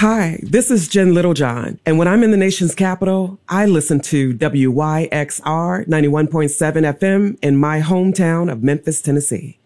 Hi, this is Jen Littlejohn, and when I'm in the nation's capital, I listen to WYXR 91.7 FM in my hometown of Memphis, Tennessee.